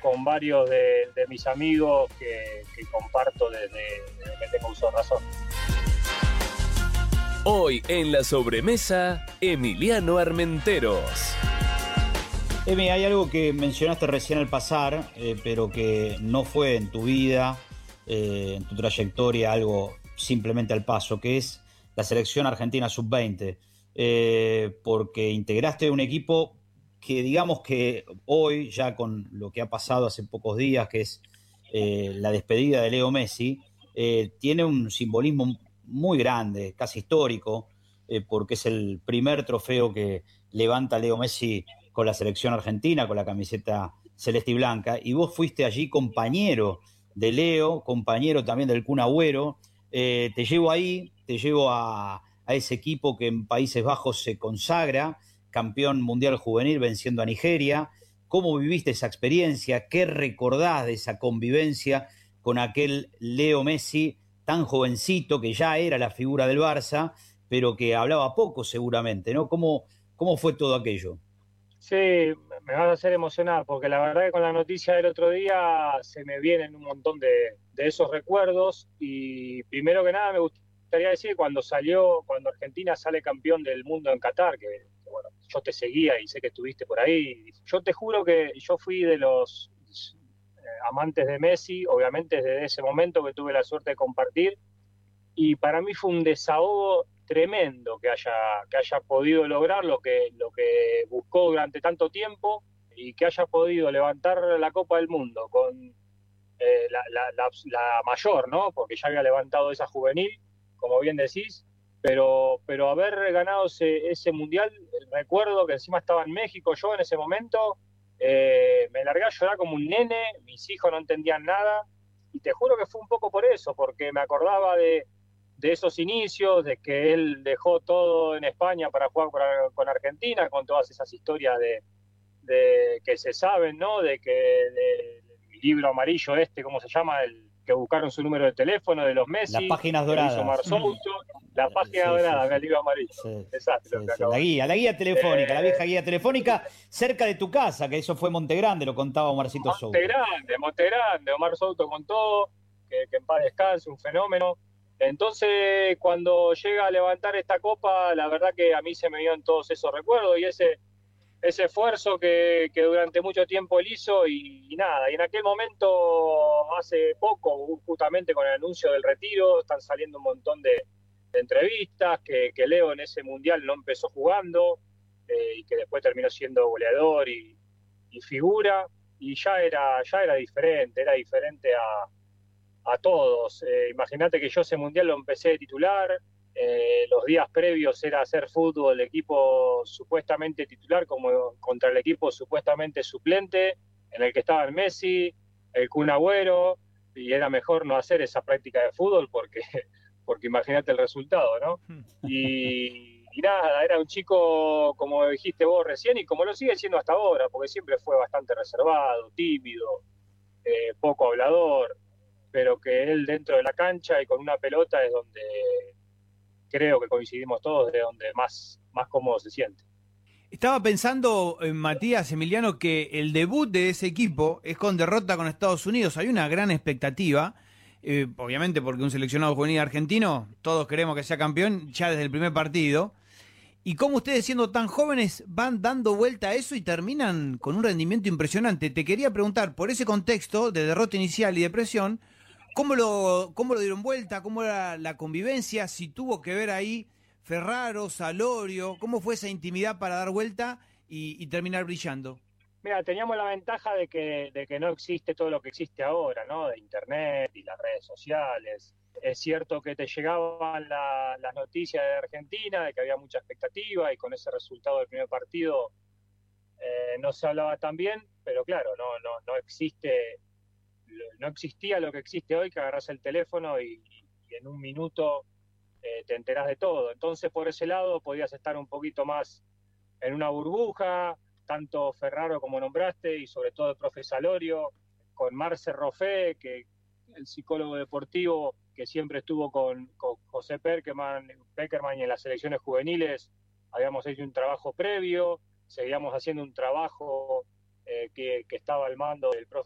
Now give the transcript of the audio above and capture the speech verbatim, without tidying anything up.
con varios de, de mis amigos que, que comparto desde, desde que tengo uso de razón. Hoy en la sobremesa, Emiliano Armenteros. Emi, hay algo que mencionaste recién al pasar, eh, pero que no fue en tu vida, eh, en tu trayectoria, algo simplemente al paso, que es la selección argentina sub veinte, eh, porque integraste un equipo que digamos que hoy, ya con lo que ha pasado hace pocos días, que es eh, la despedida de Leo Messi, eh, tiene un simbolismo muy grande, casi histórico, eh, porque es el primer trofeo que levanta Leo Messi con la selección argentina, con la camiseta celeste y blanca, y vos fuiste allí compañero de Leo, compañero también del Kun Agüero. Eh, te llevo ahí, te llevo a, a ese equipo que en Países Bajos se consagra, campeón mundial juvenil venciendo a Nigeria. ¿Cómo viviste esa experiencia? ¿Qué recordás de esa convivencia con aquel Leo Messi tan jovencito, que ya era la figura del Barça, pero que hablaba poco seguramente, ¿no? ¿Cómo, cómo fue todo aquello? Sí, me vas a hacer emocionar, porque la verdad que con la noticia del otro día se me vienen un montón de, de esos recuerdos. Y primero que nada me gustaría decir, cuando salió, cuando Argentina sale campeón del mundo en Qatar, que, que bueno, yo te seguía y sé que estuviste por ahí, yo te juro que yo fui de los eh, amantes de Messi, obviamente desde ese momento que tuve la suerte de compartir, y para mí fue un desahogo tremendo que haya, que haya podido lograr lo que, lo que buscó durante tanto tiempo, y que haya podido levantar la Copa del Mundo con eh, la, la, la, la mayor, ¿no? Porque ya había levantado esa juvenil, como bien decís, pero, pero haber ganado ese, ese mundial, recuerdo que encima estaba en México yo en ese momento, eh, me largué a llorar como un nene, mis hijos no entendían nada, y te juro que fue un poco por eso, porque me acordaba de de esos inicios, de que él dejó todo en España para jugar con Argentina, con todas esas historias de, de que se saben, ¿no? De que de, el libro amarillo este, ¿cómo se llama? El que buscaron su número de teléfono de los Messi, Las páginas que doradas. hizo Mar Souto, la página Sí, dorada, sí, sí. el libro amarillo. Sí, Exacto, sí, lo que sí. acabo La de guía, la guía telefónica, eh, la vieja guía telefónica, cerca de tu casa, que eso fue Montegrande, lo contaba Omarcito Monte Souto. Grande, Monte Grande, Omar Souto con todo, que, que en paz descanse, un fenómeno. Entonces, cuando llega a levantar esta copa, la verdad que a mí se me dieron todos esos recuerdos y ese, ese esfuerzo que, que durante mucho tiempo él hizo y, y nada. Y en aquel momento, hace poco, justamente con el anuncio del retiro, están saliendo un montón de, de entrevistas, que, que Leo en ese mundial no empezó jugando eh, y que después terminó siendo goleador y, y figura, y ya era, ya era diferente, era diferente a a todos. Eh, Imagínate que yo ese mundial lo empecé de titular, eh, los días previos era hacer fútbol de equipo supuestamente titular como contra el equipo supuestamente suplente, en el que estaban Messi, el Kun Agüero, y era mejor no hacer esa práctica de fútbol porque, porque imagínate el resultado, ¿no? Y, y nada, era un chico, como dijiste vos recién, y como lo sigue siendo hasta ahora, porque siempre fue bastante reservado, tímido, eh, poco hablador, pero que él dentro de la cancha y con una pelota es donde creo que coincidimos todos, de donde más, más cómodo se siente. Estaba pensando, eh, Matías, Emiliano, que el debut de ese equipo es con derrota con Estados Unidos. Hay una gran expectativa, eh, obviamente porque un seleccionado juvenil argentino, todos queremos que sea campeón ya desde el primer partido. Y cómo ustedes, siendo tan jóvenes, van dando vuelta a eso y terminan con un rendimiento impresionante. Te quería preguntar, por ese contexto de derrota inicial y de presión, ¿Cómo lo, ¿Cómo lo dieron vuelta? ¿Cómo era la convivencia? Si tuvo que ver ahí Ferraro, Salorio, ¿cómo fue esa intimidad para dar vuelta y, y terminar brillando? Mira, teníamos la ventaja de que, de que no existe todo lo que existe ahora, ¿no? De internet y las redes sociales. Es cierto que te llegaban la, las noticias de Argentina, de que había mucha expectativa y con ese resultado del primer partido eh, no se hablaba tan bien, pero claro, no, no, no existe... no existía lo que existe hoy, que agarras el teléfono y, y en un minuto eh, te enterás de todo. Entonces, por ese lado, podías estar un poquito más en una burbuja, tanto Ferraro como nombraste, y sobre todo el profe Salorio, con Marce Roffé, que el psicólogo deportivo que siempre estuvo con, con José Peckerman, Peckerman y en las selecciones juveniles, habíamos hecho un trabajo previo, seguíamos haciendo un trabajo eh, que, que estaba al mando del profe